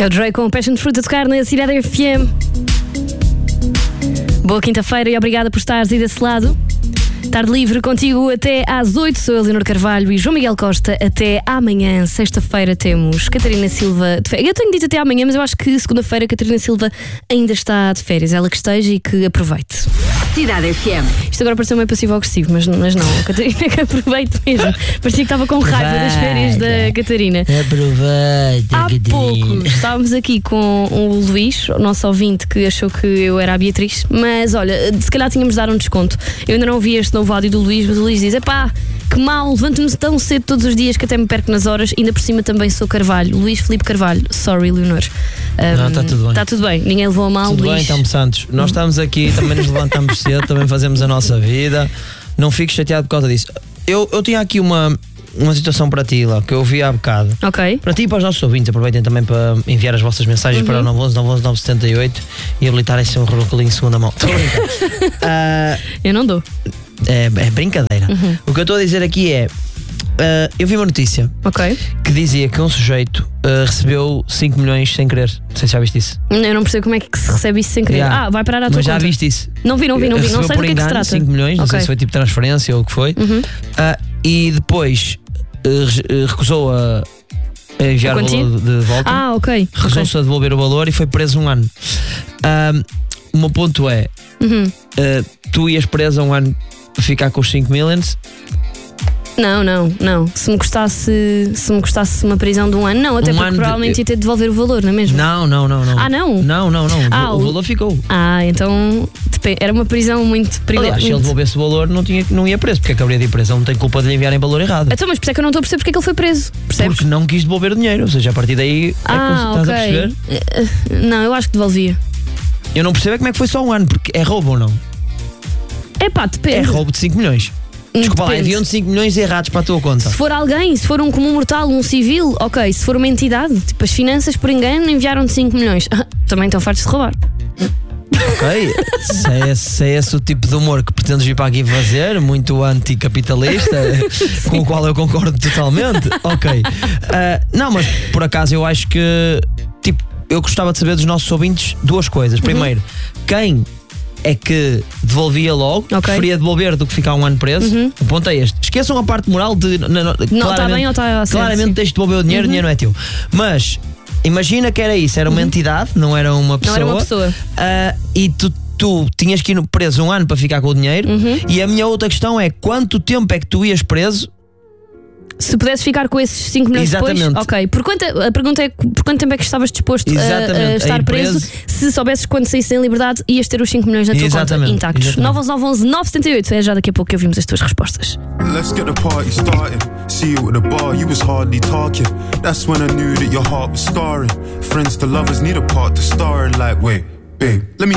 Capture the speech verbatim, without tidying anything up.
É o Dre com Passion Fruit a tocar na Cidade F M. Boa quinta-feira e obrigada por estares aí desse lado. Tarde livre contigo até às oito. Sou a Leonor Carvalho e João Miguel Costa. Até amanhã, sexta-feira, temos Catarina Silva de férias. Eu tenho dito até amanhã, mas eu acho que segunda-feira Catarina Silva ainda está de férias. Ela que esteja e que aproveite. Cidade F M. Isto agora pareceu meio passivo-agressivo, mas, mas não. A Catarina que aproveite mesmo. Parecia que estava com raiva das férias da Catarina. Aproveita, Há Catarina. pouco estávamos aqui com o Luís, o nosso ouvinte, que achou que eu era a Beatriz. Mas olha, se calhar tínhamos de dar um desconto. Eu ainda não ouvi este novo áudio do Luís, mas o Luís diz: epá, que mal, levanto-me tão cedo todos os dias que até me perco nas horas. Ainda por cima também sou Carvalho. Luís Filipe Carvalho. Sorry, Leonor. Um, Não, está tudo bem. Está tudo bem, ninguém levou a mal, Tudo Luís. bem, então, Santos. Nós estamos aqui, também nos levantamos cedo, também fazemos a nossa vida. Não fiques chateado por causa disso. Eu, eu tinha aqui uma, uma situação para ti, lá, que eu vi há bocado. Ok. Para ti e para os nossos ouvintes, aproveitem também para enviar as vossas mensagens Uhum. para o nove um um nove um um nove sete oito e habilitarem-se um relocalinho em segunda mão. Estou a brincar. Ah, Eu não dou. é, é brincadeira. Uhum. O que eu estou a dizer aqui é: ah, eu vi uma notícia Ok. que dizia que um sujeito ah, recebeu cinco milhões sem querer. Não sei se já viste isso. Eu não percebo como é que se recebe isso sem querer. Yeah. Ah, vai parar à tua Mas já conta. viste isso? Não vi, não vi, não vi. Não Recebeu sei por do que é que se engano trata. cinco milhões, não Ok. sei se foi tipo transferência ou o que foi. Uhum. Ah, e depois ah, re- ah, recusou a, a enviar A o quantia? valor de volta. Ah, ok. Recusou-se a devolver o valor e foi preso um ano. Ah, o meu ponto é: Uhum. ah, tu ias preso um ano para ficar com os cinco milhões? Não, não, não. Se me custasse, se me custasse uma prisão de um ano, não, até Um porque ano de- provavelmente ia ter de devolver o valor, não é mesmo? Não, não, não, não. Ah, não? Não, não, não. Ah, o o- valor ficou. Ah, então depende. Era uma prisão muito perigosa. Aliás, se ele devolvesse o valor, não, tinha, não ia preso, porque é que haveria de ir preso? Ele não tem culpa de lhe enviarem valor errado. Então, mas por isso é que eu não estou a perceber porque é que ele foi preso. Percebes? Porque não quis devolver o dinheiro, ou seja, a partir daí é Ah, que estás ok. a perceber. Eh, Não, eu acho que devolvia. Eu não percebo é como é que foi só um ano, porque é roubo ou não? É pá, depende. É roubo de cinco milhões. Desculpa lá, Depende. enviam de cinco milhões errados para a tua conta. Se for alguém, se for um comum mortal, um civil, ok. Se for uma entidade, tipo as finanças, por engano, enviaram de cinco milhões. Também estão fartos de roubar. Ok? Se é, esse, se é esse o tipo de humor que pretendes vir para aqui fazer, muito anticapitalista, com o qual eu concordo totalmente, ok. Ah, não, mas por acaso eu acho que, tipo, eu gostava de saber dos nossos ouvintes duas coisas. Primeiro, quem é que devolvia logo, Ok. preferia devolver do que ficar um ano preso. Uhum. O ponto é este: esqueçam a parte moral de não, não, Não, está claramente- bem ou está certo? claramente sim. tens de devolver o dinheiro, o dinheiro não é teu. Mas imagina que era isso, era uma entidade, não era uma Não pessoa. era uma pessoa. Ah, e tu, tu tinhas que ir preso um ano para ficar com o dinheiro. Uhum. E a minha outra questão é: quanto tempo é que tu ias preso? Se pudesses ficar com esses cinco milhões depois, Exatamente. ok. Por quanto, a pergunta é por quanto tempo é que estavas disposto a, Exatamente, a a estar ir preso? preso. Se soubesses quando saísse em liberdade, ias ter os cinco milhões na tua Exatamente, conta intactos. exatamente. nove um um nove nove sete oito. É já daqui a pouco que ouvimos as tuas respostas. Let's get the party started. See you at the bar, you was hardly talking. That's when I knew that your heart was scarring. Friends to lovers need a part to star in. Like, wait, babe, let me